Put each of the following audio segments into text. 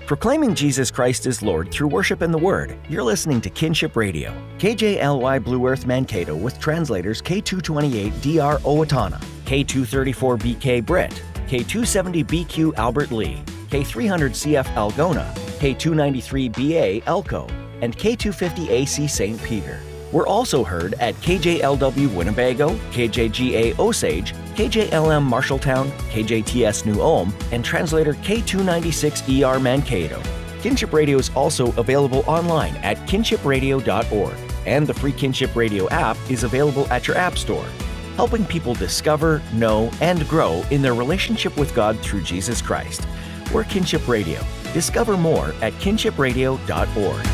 Proclaiming Jesus Christ is Lord through worship and the Word, you're listening to Kinship Radio. KJLY Blue Earth Mankato with translators K228DR Owatonna, K234BK Britt, K270BQ Albert Lee, K300CF Algona, K293BA Elko, and K250AC St. Peter. We're also heard at KJLW Winnebago, KJGA Osage, KJLM Marshalltown, KJTS New Ulm, and translator K296ER Mankato. Kinship Radio is also available online at kinshipradio.org, and the free Kinship Radio app is available at your app store, helping people discover, know, and grow in their relationship with God through Jesus Christ. We're Kinship Radio. Discover more at kinshipradio.org.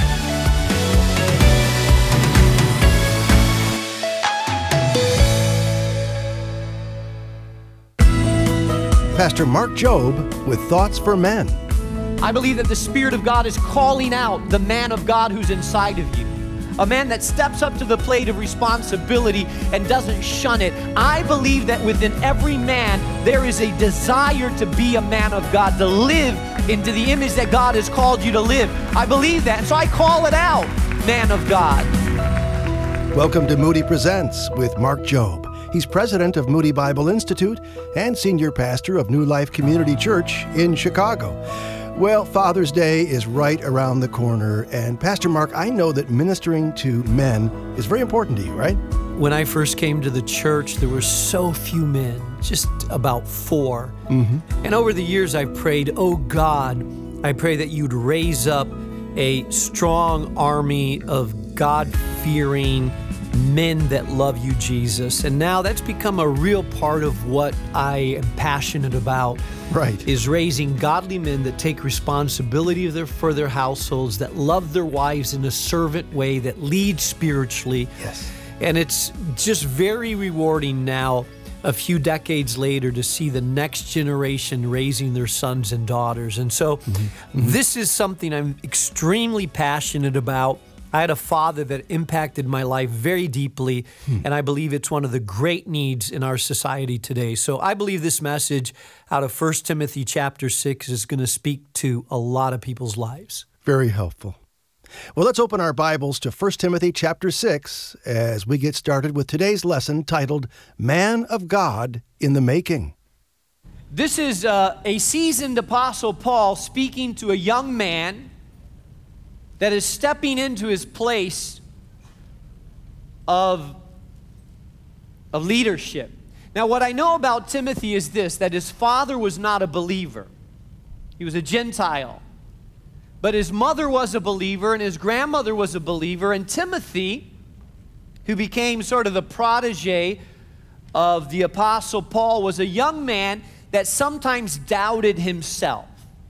Pastor Mark Jobe with Thoughts for Men. I believe that the Spirit of God is calling out the man of God who's inside of you. A man that steps up to the plate of responsibility and doesn't shun it. I believe that within every man, there is a desire to be a man of God, to live into the image that God has called you to live. I believe that, and so I call it out, man of God. Welcome to Moody Presents with Mark Jobe. He's president of Moody Bible Institute and senior pastor of New Life Community Church in Chicago. Well, Father's Day is right around the corner, and Pastor Mark, I know that ministering to men is very important to you, right? When I first came to the church, there were so few men, just about 4. And over the years, I've prayed, oh God, I pray that you'd raise up a strong army of God-fearing men that love you, Jesus. And now that's become a real part of what I am passionate about. Right. Is raising godly men that take responsibility for their households, that love their wives in a servant way, that lead spiritually. Yes. And it's just very rewarding now, a few decades later, to see the next generation raising their sons and daughters. And so this is something I'm extremely passionate about. I had a father that impacted my life very deeply, and I believe it's one of the great needs in our society today. So I believe this message out of 1 Timothy chapter 6 is going to speak to a lot of people's lives. Very helpful. Well, let's open our Bibles to 1 Timothy chapter 6 as we get started with today's lesson titled, Man of God in the Making. This is a seasoned Apostle Paul speaking to a young man that is stepping into his place of leadership. Now, what I know about Timothy is this, that his father was not a believer. He was a Gentile. But his mother was a believer and his grandmother was a believer. And Timothy, who became sort of the protege of the Apostle Paul, was a young man that sometimes doubted himself.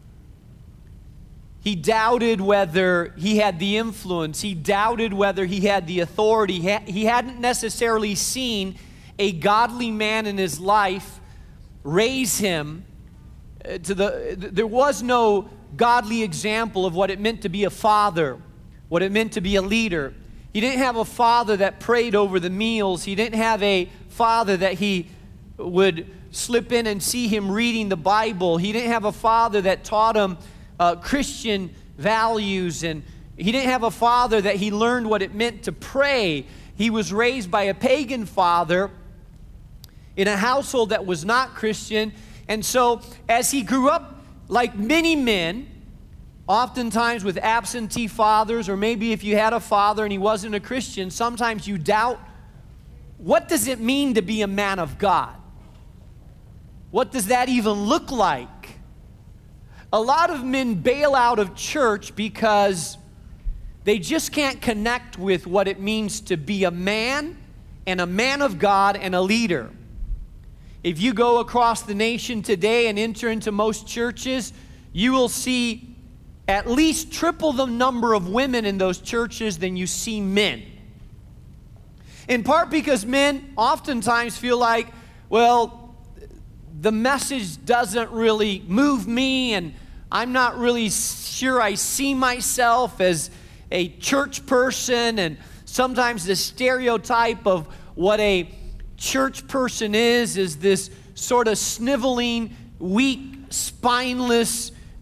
He doubted whether he had the influence. He doubted whether he had the authority. He hadn't necessarily seen a godly man in his life raise him to there was no godly example of what it meant to be a father, what it meant to be a leader. He didn't have a father that prayed over the meals. He didn't have a father that he would slip in and see him reading the Bible. He didn't have a father that taught him Christian values, and he didn't have a father that he learned what it meant to pray. He was raised by a pagan father in a household that was not Christian, and so as he grew up, like many men, oftentimes with absentee fathers, or maybe if you had a father and he wasn't a Christian, sometimes you doubt, what does it mean to be a man of God? What does that even look like? A lot of men bail out of church because they just can't connect with what it means to be a man and a man of God and a leader. If you go across the nation today and enter into most churches, you will see at least triple the number of women in those churches than you see men. In part because men oftentimes feel like, well, the message doesn't really move me, and I'm not really sure I see myself as a church person, and sometimes the stereotype of what a church person is this sort of sniveling, weak, spineless,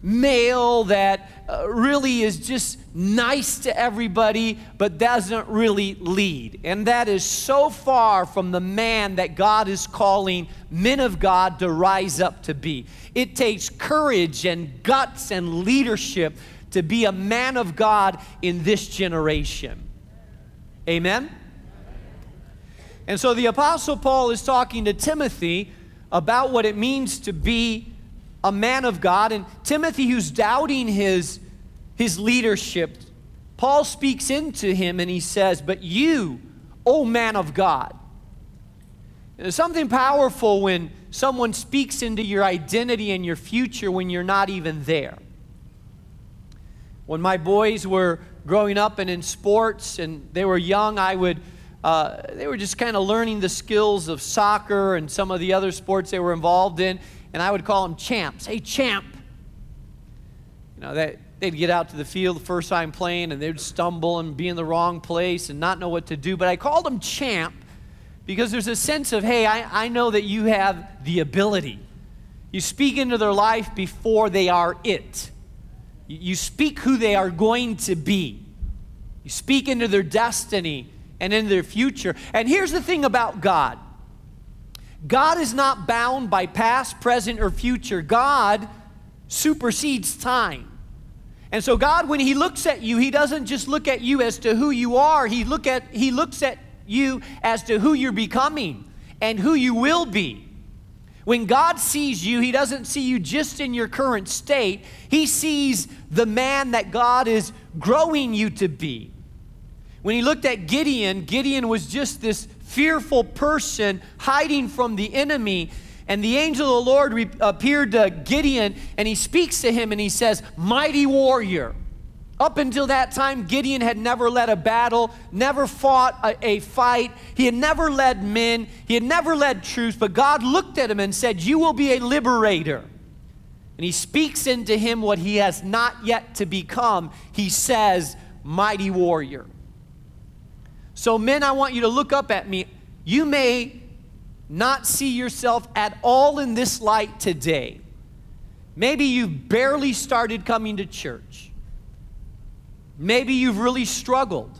male that really is just nice to everybody but doesn't really lead. And that is so far from the man that God is calling men of God to rise up to be. It takes courage and guts and leadership to be a man of God in this generation. Amen? And so the Apostle Paul is talking to Timothy about what it means to be a man of God. And Timothy, who's doubting his leadership, Paul speaks into him and he says, "But you, O man of God." There's something powerful when someone speaks into your identity and your future when you're not even there. When my boys were growing up and in sports and they were young, they were just kind of learning the skills of soccer and some of the other sports they were involved in, and I would call them champs. "Hey, champ." They'd get out to the field the first time playing and they'd stumble and be in the wrong place and not know what to do, but I called them champ because there's a sense of, hey, I know that you have the ability. You speak into their life before they are it. You speak who they are going to be. You speak into their destiny and into their future. And here's the thing about God. God is not bound by past, present, or future. God supersedes time. And so God, when He looks at you, He doesn't just look at you as to who you are. He looks at you as to who you're becoming and who you will be. When God sees you, He doesn't see you just in your current state. He sees the man that God is growing you to be. When He looked at Gideon, Gideon was just this fearful person hiding from the enemy. And the angel of the Lord appeared to Gideon, and he speaks to him and he says, "Mighty warrior." Up until that time, Gideon had never led a battle, never fought a fight. He had never led men. He had never led troops. But God looked at him and said, "You will be a liberator." And He speaks into him what he has not yet to become. He says, "Mighty warrior." So men, I want you to look up at me. You may not see yourself at all in this light today. Maybe you've barely started coming to church. Maybe you've really struggled.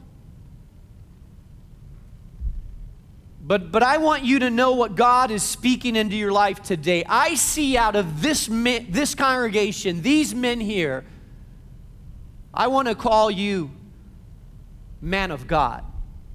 But I want you to know what God is speaking into your life today. I see out of this congregation, these men here, I want to call you man of God.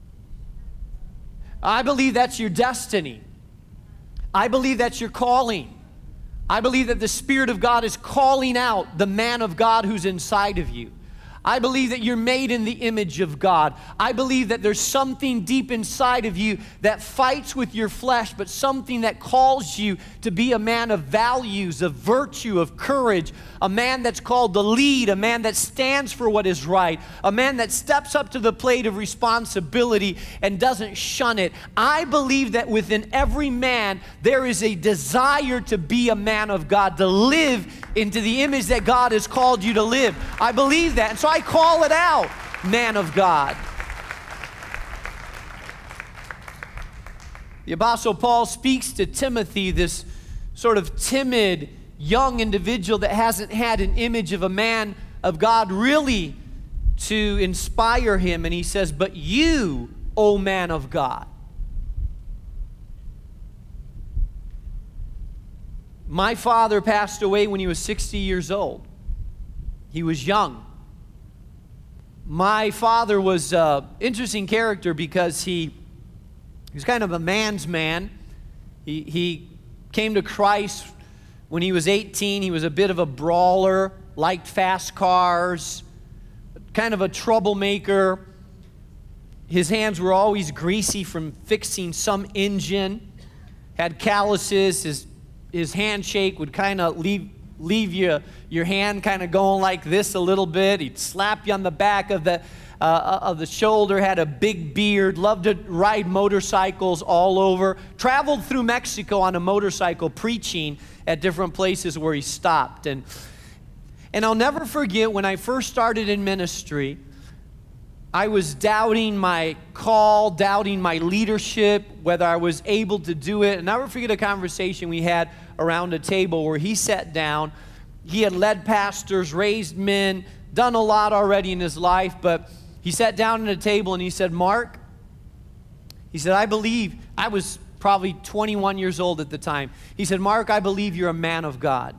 I believe that's your destiny. I believe that's your calling. I believe that the Spirit of God is calling out the man of God who's inside of you. I believe that you're made in the image of God. I believe that there's something deep inside of you that fights with your flesh, but something that calls you to be a man of values, of virtue, of courage, a man that's called to lead, a man that stands for what is right, a man that steps up to the plate of responsibility and doesn't shun it. I believe that within every man there is a desire to be a man of God, to live into the image that God has called you to live. I believe that, and so I call it out, man of God. The Apostle Paul speaks to Timothy, this sort of timid, young individual that hasn't had an image of a man of God really to inspire him. And he says, "But you, O man of God." My father passed away when he was 60 years old. He was young. My father was an interesting character because he was kind of a man's man. He came to Christ when he was 18. He was a bit of a brawler, liked fast cars, kind of a troublemaker. His hands were always greasy from fixing some engine, had calluses. His handshake would kind of leave your hand kind of going like this a little bit. He'd slap you on the back of the shoulder, had a big beard, loved to ride motorcycles all over, traveled through Mexico on a motorcycle preaching at different places where he stopped. And I'll never forget when I first started in ministry, I was doubting my call, doubting my leadership, whether I was able to do it. And I'll never forget a conversation we had around a table where he sat down. he had led pastors, raised men, done a lot already in his life, but he sat down at a table and he said, Mark, he said, I believe, I was probably 21 years old at the time. He said, Mark, I believe you're a man of God.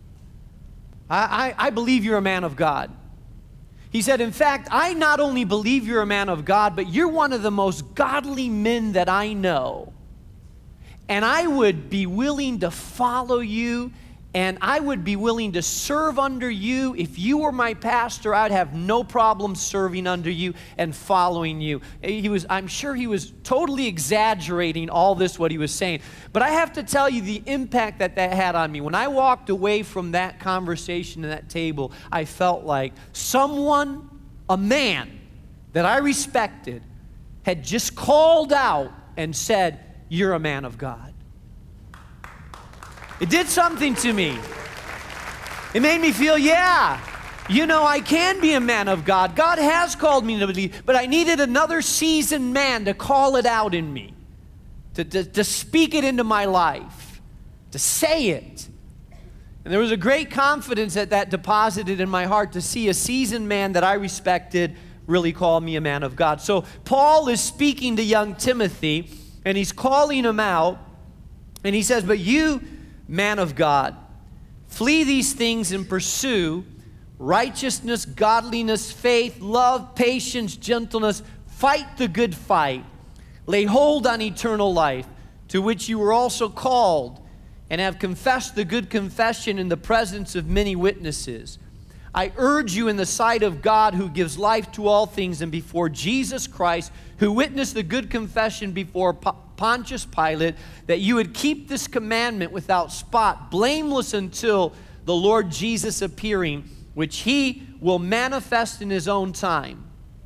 I believe you're a man of God. He said, in fact, I not only believe you're a man of God, but you're one of the most godly men that I know. And I would be willing to follow you, and I would be willing to serve under you. If you were my pastor, I'd have no problem serving under you and following you. I'm sure he was totally exaggerating all this, what he was saying. But I have to tell you the impact that had on me. When I walked away from that conversation at that table, I felt like someone, a man that I respected, had just called out and said, you're a man of God. It did something to me. It made me feel, yeah, I can be a man of God. God has called me to believe, but I needed another seasoned man to call it out in me, to speak it into my life, to say it. And there was a great confidence that deposited in my heart to see a seasoned man that I respected really call me a man of God. So Paul is speaking to young Timothy, and he's calling him out, and he says, but you, man of God, flee these things and pursue righteousness, godliness, faith, love, patience, gentleness. Fight the good fight. Lay hold on eternal life, to which you were also called, and have confessed the good confession in the presence of many witnesses. I urge you in the sight of God, who gives life to all things, and before Jesus Christ, who witnessed the good confession before Pontius Pilate, that you would keep this commandment without spot, blameless until the Lord Jesus appearing, which he will manifest in his own time.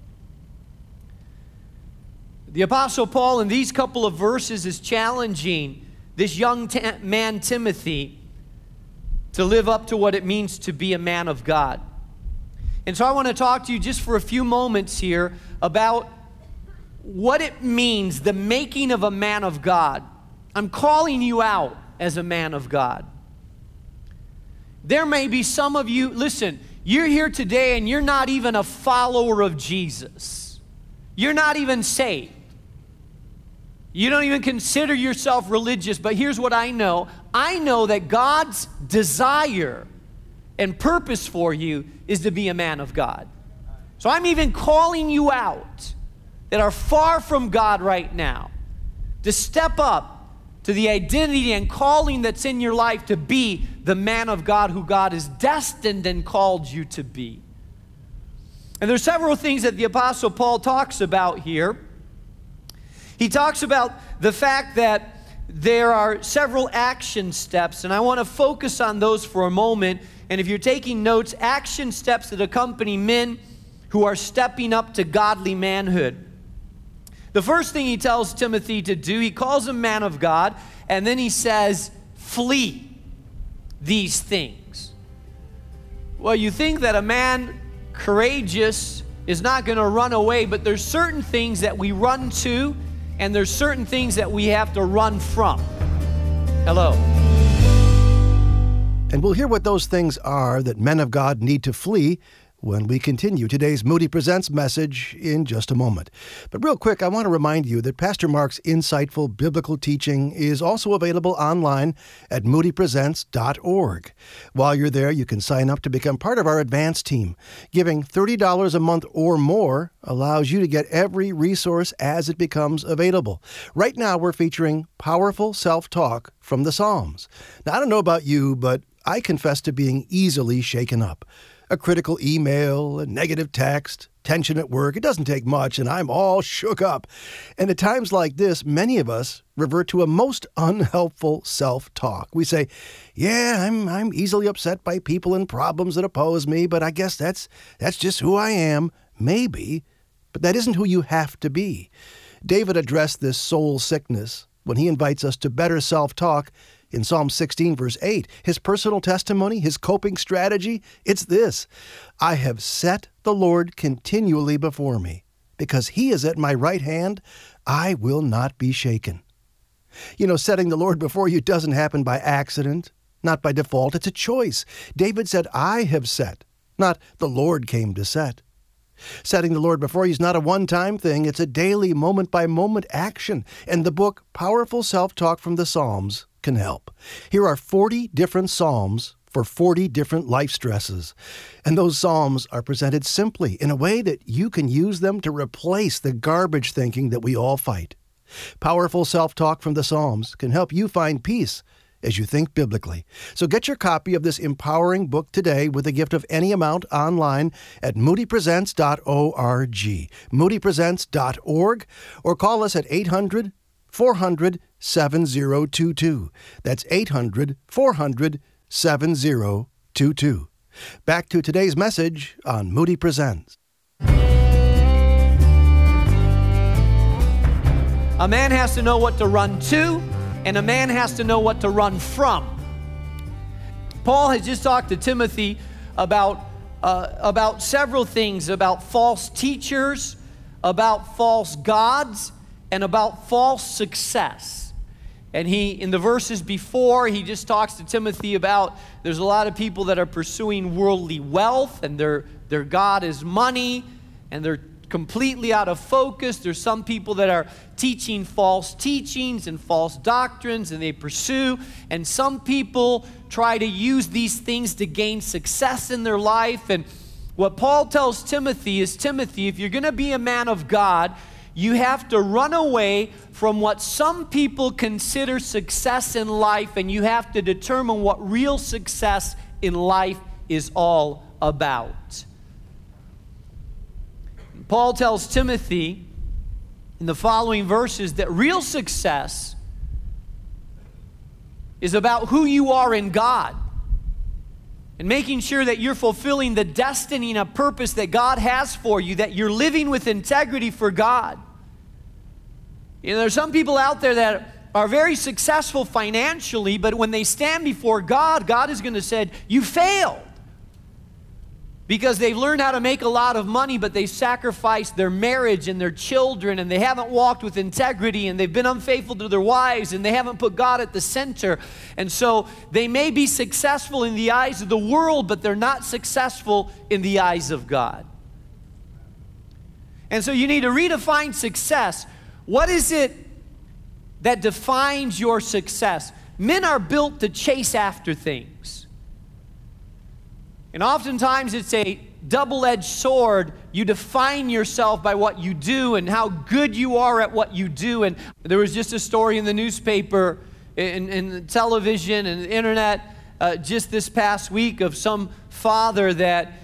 The Apostle Paul in these couple of verses is challenging this young man Timothy to live up to what it means to be a man of God. And so I want to talk to you just for a few moments here about what it means, the making of a man of God. I'm calling you out as a man of God. There may be some of you, listen, you're here today and you're not even a follower of Jesus. You're not even saved. You don't even consider yourself religious, but here's what I know. I know that God's desire and purpose for you is to be a man of God. So I'm even calling you out that are far from God right now to step up to the identity and calling that's in your life to be the man of God who God has destined and called you to be. And there's several things that the Apostle Paul talks about here. He talks about the fact that there are several action steps, and I want to focus on those for a moment. And if you're taking notes, action steps that accompany men who are stepping up to godly manhood. The first thing he tells Timothy to do, he calls him man of God, and then he says, flee these things. Well, you think that a man courageous is not going to run away, but there's certain things that we run to, and there's certain things that we have to run from. Hello. And we'll hear what those things are that men of God need to flee when we continue today's Moody Presents message in just a moment. But real quick, I want to remind you that Pastor Mark's insightful biblical teaching is also available online at moodypresents.org. While you're there, you can sign up to become part of our advance team. Giving $30 a month or more allows you to get every resource as it becomes available. Right now, we're featuring powerful self-talk from the Psalms. Now, I don't know about you, but I confess to being easily shaken up. A critical email, a negative text, tension at work, it doesn't take much, and I'm all shook up. And at times like this, many of us revert to a most unhelpful self-talk. We say, yeah, I'm easily upset by people and problems that oppose me, but I guess that's just who I am. Maybe, but that isn't who you have to be. David addressed this soul sickness when he invites us to better self-talk in Psalm 16, verse 8. His personal testimony, his coping strategy, it's this: I have set the Lord continually before me. Because he is at my right hand, I will not be shaken. You know, setting the Lord before you doesn't happen by accident. not by default. It's a choice. David said, I have set, not the Lord came to set. Setting the Lord before you is not a one-time thing. It's a daily, moment-by-moment action. And the book, Powerful Self-Talk from the Psalms, can help. Here are 40 different psalms for 40 different life stresses. And those psalms are presented simply in a way that you can use them to replace the garbage thinking that we all fight. Powerful Self-Talk from the Psalms can help you find peace as you think biblically. So get your copy of this empowering book today with a gift of any amount online at moodypresents.org, moodypresents.org, or call us at 800-400-7022. That's 800-400-7022. Back to today's message on Moody Presents. A man has to know what to run to, and a man has to know what to run from. Paul has just talked to Timothy about several things, about false teachers, about false gods, and about false success. And in the verses before, he just talks to Timothy about there's a lot of people that are pursuing worldly wealth, and their God is money, and they're completely out of focus. There's some people that are teaching false teachings and false doctrines, and they pursue. And some people try to use these things to gain success in their life. And what Paul tells Timothy is, Timothy, if you're going to be a man of God, you have to run away from what some people consider success in life, and you have to determine what real success in life is all about. Paul tells Timothy in the following verses that real success is about who you are in God and making sure that you're fulfilling the destiny and a purpose that God has for you, that you're living with integrity for God. You know, there's some people out there that are very successful financially, but when they stand before God, God is going to say, you failed. Because they've learned how to make a lot of money, but they sacrificed their marriage and their children, and they haven't walked with integrity, and they've been unfaithful to their wives, and they haven't put God at the center. And so they may be successful in the eyes of the world, but they're not successful in the eyes of God. And so you need to redefine success. What is it that defines your success? Men are built to chase after things. And oftentimes it's a double-edged sword. You define yourself by what you do and how good you are at what you do. And there was just a story in the newspaper, in the television and the internet just this past week of some father that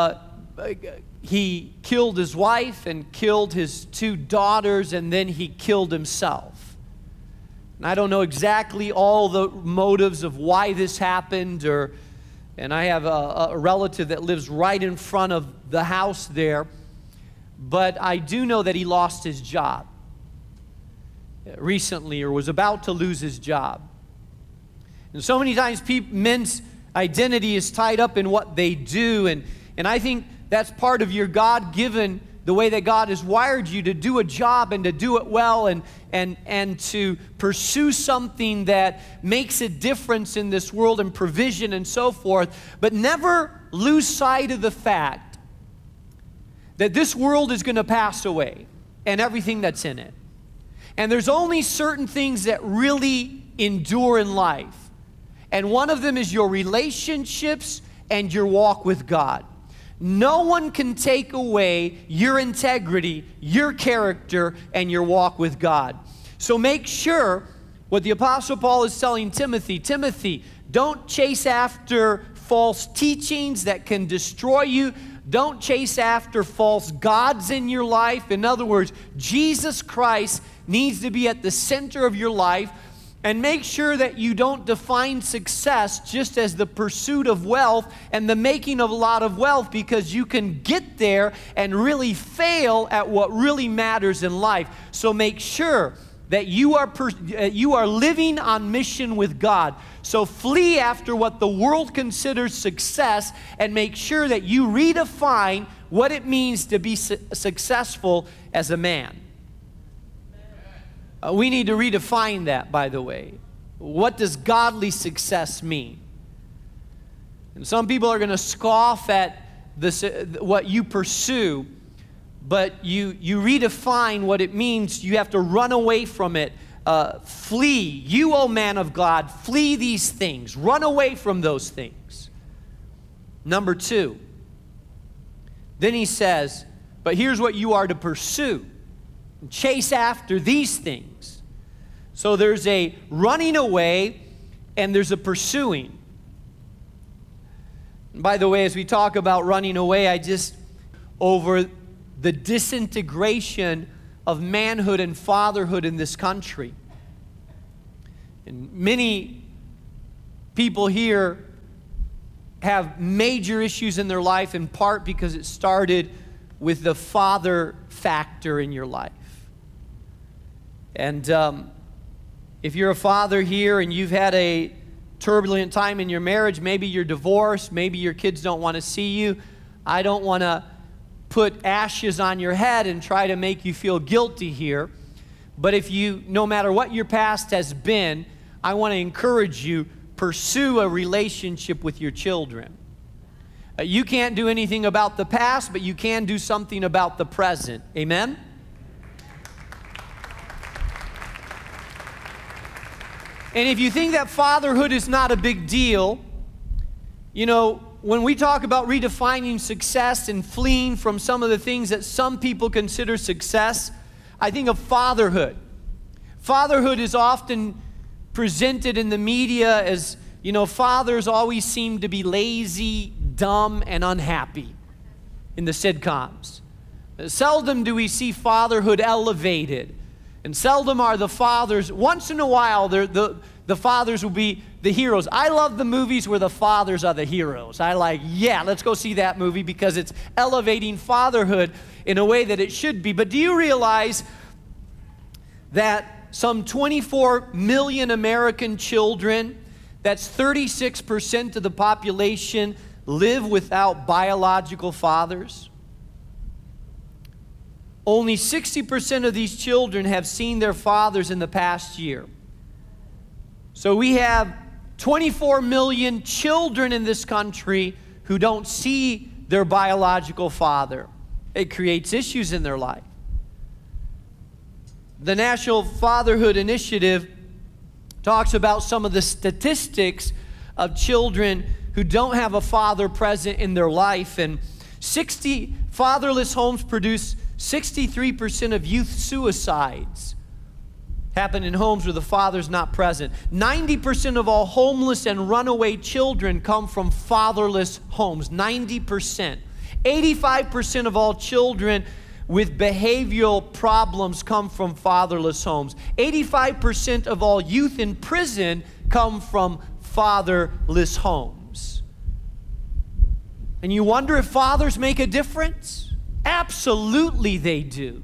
he killed his wife and killed his 2 daughters, and then he killed himself. And I don't know exactly all the motives of why this happened, and I have a relative that lives right in front of the house there. But I do know that he lost his job recently, or was about to lose his job. And so many times men's identity is tied up in what they do. And I think that's part of your God-given, the way that God has wired you to do a job and to do it well, and to pursue something that makes a difference in this world and provision and so forth. But never lose sight of the fact that this world is going to pass away and everything that's in it. And there's only certain things that really endure in life. And one of them is your relationships and your walk with God. No one can take away your integrity, your character, and your walk with God. So make sure what the Apostle Paul is telling Timothy, Timothy, don't chase after false teachings that can destroy you. Don't chase after false gods in your life. In other words, Jesus Christ needs to be at the center of your life. And make sure that you don't define success just as the pursuit of wealth and the making of a lot of wealth, because you can get there and really fail at what really matters in life. So make sure that you are living on mission with God. So flee after what the world considers success, and make sure that you redefine what it means to be successful as a man. We need to redefine that, by the way. What does godly success mean? And some people are going to scoff at this, what you pursue, but you redefine what it means. You have to run away from it. Flee. You, O man of God, flee these things. Run away from those things. Number 2. Then he says, but here's what you are to pursue. Chase after these things. So there's a running away and there's a pursuing. And by the way, as we talk about running away, over the disintegration of manhood and fatherhood in this country. And many people here have major issues in their life, in part because it started with the father factor in your life. And if you're a father here and you've had a turbulent time in your marriage, maybe you're divorced, maybe your kids don't want to see you, I don't want to put ashes on your head and try to make you feel guilty here. But if you, no matter what your past has been, I want to encourage you, pursue a relationship with your children. You can't do anything about the past, but you can do something about the present. Amen? And if you think that fatherhood is not a big deal, you know, when we talk about redefining success and fleeing from some of the things that some people consider success, I think of fatherhood. Fatherhood is often presented in the media as, you know, fathers always seem to be lazy, dumb, and unhappy in the sitcoms. Seldom do we see fatherhood elevated. And seldom are the fathers, once in a while, the fathers will be the heroes. I love the movies where the fathers are the heroes. I like, yeah, let's go see that movie because it's elevating fatherhood in a way that it should be. But do you realize that some 24 million American children, that's 36% of the population, live without biological fathers? Only 60% of these children have seen their fathers in the past year. So we have 24 million children in this country who don't see their biological father. It creates issues in their life. The National Fatherhood Initiative talks about some of the statistics of children who don't have a father present in their life. And 60 fatherless homes produce 63% of youth suicides happen in homes where the father's not present. 90% of all homeless and runaway children come from fatherless homes. 90%. 85% of all children with behavioral problems come from fatherless homes. 85% of all youth in prison come from fatherless homes. And you wonder if fathers make a difference? Absolutely they do.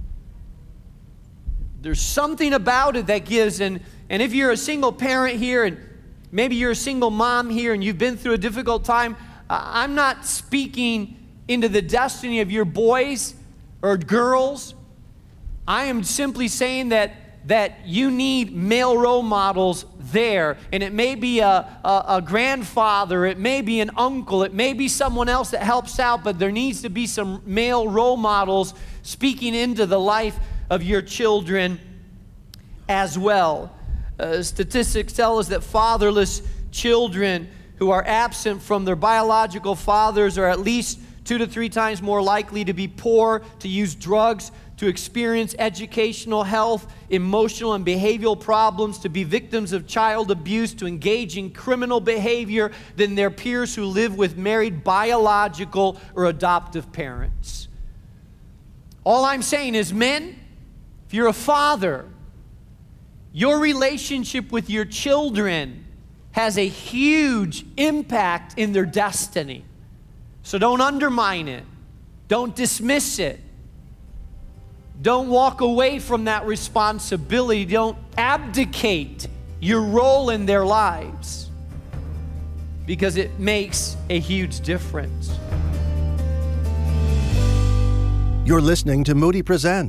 There's something about it that gives, and if you're a single parent here, and maybe you're a single mom here, and you've been through a difficult time, I'm not speaking into the destiny of your boys or girls. I am simply saying that you need male role models there, and it may be a grandfather, it may be an uncle, it may be someone else that helps out, but there needs to be some male role models speaking into the life of your children as well. Statistics tell us that fatherless children who are absent from their biological fathers are at least 2 to 3 times more likely to be poor, to use drugs, to experience educational, health, emotional, and behavioral problems, to be victims of child abuse, to engage in criminal behavior than their peers who live with married biological or adoptive parents. All I'm saying is, men, if you're a father, your relationship with your children has a huge impact in their destiny. So don't undermine it. Don't dismiss it. Don't walk away from that responsibility. Don't abdicate your role in their lives, because it makes a huge difference. You're listening to Moody Presents,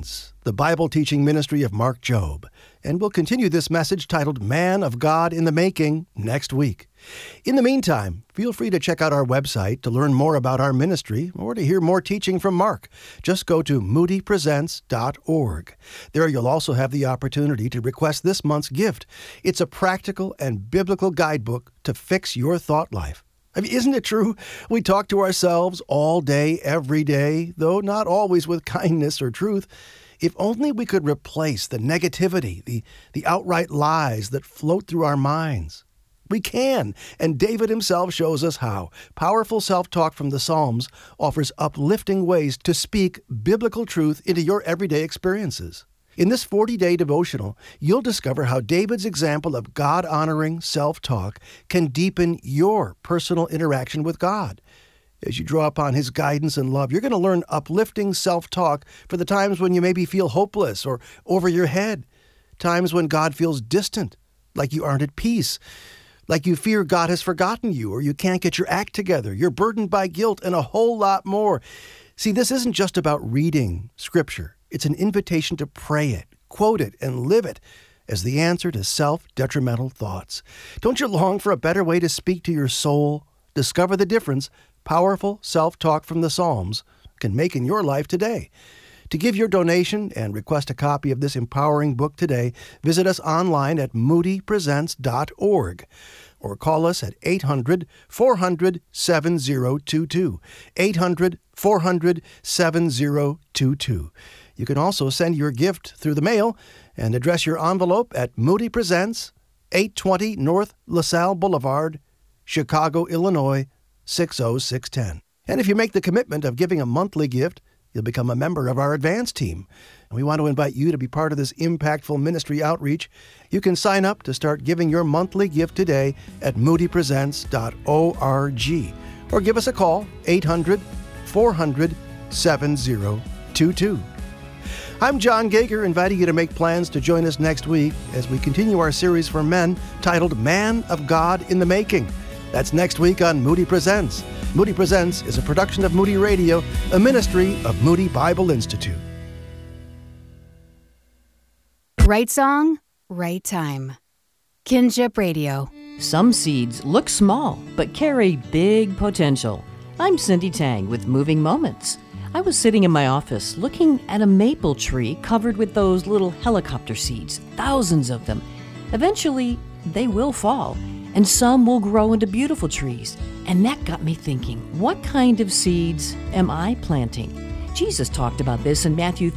the Bible teaching ministry of Mark Jobe, and we'll continue this message titled Man of God in the Making next week. In the meantime, feel free to check out our website to learn more about our ministry or to hear more teaching from Mark. Just go to moodypresents.org. There you'll also have the opportunity to request this month's gift. It's a practical and biblical guidebook to fix your thought life. I mean, isn't it true? We talk to ourselves all day, every day, though not always with kindness or truth. If only we could replace the negativity, the outright lies that float through our minds. We can, and David himself shows us how. Powerful self-talk from the Psalms offers uplifting ways to speak biblical truth into your everyday experiences. In this 40-day devotional, you'll discover how David's example of God-honoring self-talk can deepen your personal interaction with God. As you draw upon His guidance and love, you're going to learn uplifting self-talk for the times when you maybe feel hopeless or over your head, times when God feels distant, like you aren't at peace, like you fear God has forgotten you or you can't get your act together, you're burdened by guilt, and a whole lot more. See, this isn't just about reading Scripture. It's an invitation to pray it, quote it, and live it as the answer to self-detrimental thoughts. Don't you long for a better way to speak to your soul? Discover the difference powerful self-talk from the Psalms can make in your life today. To give your donation and request a copy of this empowering book today, visit us online at moodypresents.org or call us at 800-400-7022, 800-400-7022. You can also send your gift through the mail and address your envelope at Moody Presents, 820 North LaSalle Boulevard, Chicago, Illinois, 60610. And if you make the commitment of giving a monthly gift, you'll become a member of our advance team. And we want to invite you to be part of this impactful ministry outreach. You can sign up to start giving your monthly gift today at moodypresents.org or give us a call, 800-400-7022. I'm John Gager, inviting you to make plans to join us next week as we continue our series for men titled Man of God in the Making. That's next week on Moody Presents. Moody Presents is a production of Moody Radio, a ministry of Moody Bible Institute. Right song, right time. Kinship Radio. Some seeds look small, but carry big potential. I'm Cindy Tang with Moving Moments. I was sitting in my office looking at a maple tree covered with those little helicopter seeds, thousands of them. Eventually, they will fall, and some will grow into beautiful trees. And that got me thinking, what kind of seeds am I planting? Jesus talked about this in Matthew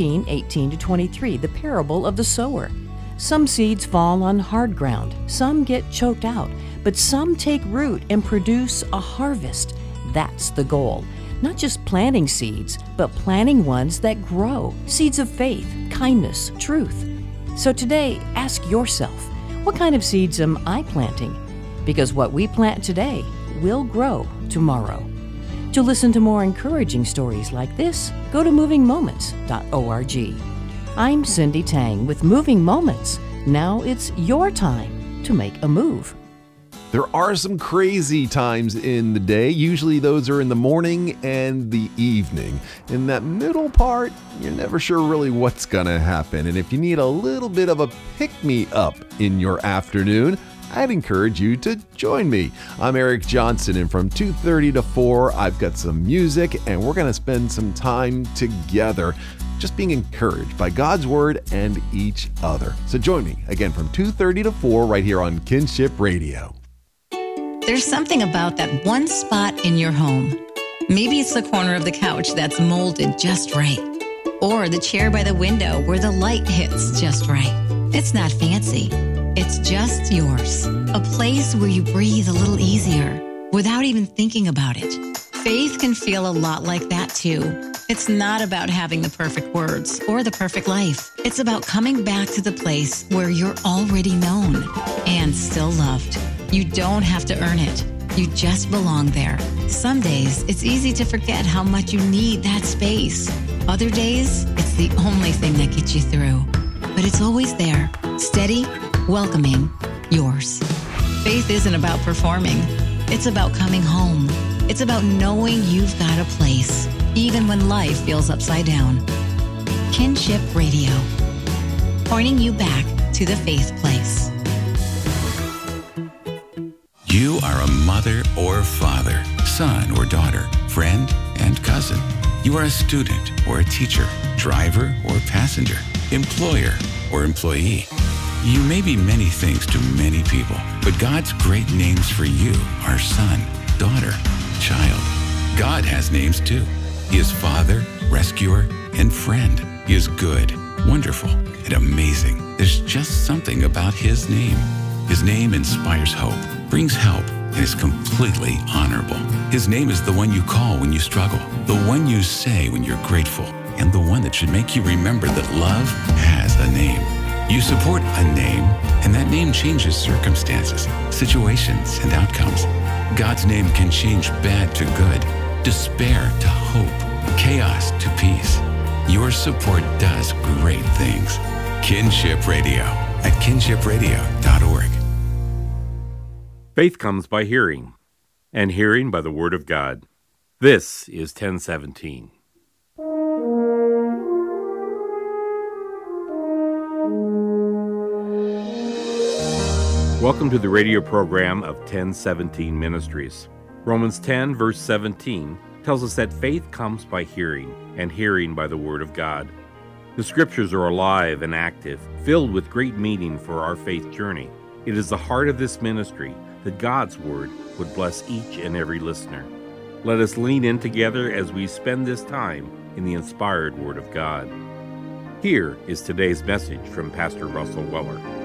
13:18-23, the parable of the sower. Some seeds fall on hard ground, some get choked out, but some take root and produce a harvest. That's the goal. Not just planting seeds, but planting ones that grow, seeds of faith, kindness, truth. So today, ask yourself, what kind of seeds am I planting? Because what we plant today will grow tomorrow. To listen to more encouraging stories like this, go to movingmoments.org. I'm Cindy Tang with Moving Moments. Now it's your time to make a move. There are some crazy times in the day. Usually those are in the morning and the evening. In that middle part, you're never sure really what's gonna happen. And if you need a little bit of a pick-me-up in your afternoon, I'd encourage you to join me. I'm Eric Johnson, and from 2:30 to 4, I've got some music, and we're gonna spend some time together just being encouraged by God's Word and each other. So join me again from 2:30 to 4 right here on Kinship Radio. There's something about that one spot in your home. Maybe it's the corner of the couch that's molded just right, or the chair by the window where the light hits just right. It's not fancy. It's just yours. A place where you breathe a little easier without even thinking about it. Faith can feel a lot like that too. It's not about having the perfect words or the perfect life. It's about coming back to the place where you're already known and still loved. You don't have to earn it. You just belong there. Some days, it's easy to forget how much you need that space. Other days, it's the only thing that gets you through. But it's always there, steady, welcoming, yours. Faith isn't about performing. It's about coming home. It's about knowing you've got a place, even when life feels upside down. Kinship Radio, pointing you back to the faith place. You are a mother or father, son or daughter, friend and cousin. You are a student or a teacher, driver or passenger, employer or employee. You may be many things to many people, but God's great names for you are son, daughter, child. God has names too. He is Father, Rescuer, and Friend. He is good, wonderful, and amazing. There's just something about His name. His name inspires hope, brings help, and is completely honorable. His name is the one you call when you struggle, the one you say when you're grateful, and the one that should make you remember that love has a name. You support a name, and that name changes circumstances, situations, and outcomes. God's name can change bad to good, despair to hope, chaos to peace. Your support does great things. Kinship Radio at kinshipradio.org. Faith comes by hearing, and hearing by the Word of God. This is 1017. Welcome to the radio program of 1017 Ministries. Romans 10, verse 17, tells us that faith comes by hearing, and hearing by the Word of God. The Scriptures are alive and active, filled with great meaning for our faith journey. It is the heart of this ministry that God's Word would bless each and every listener. Let us lean in together as we spend this time in the inspired Word of God. Here is today's message from Pastor Russell Weller.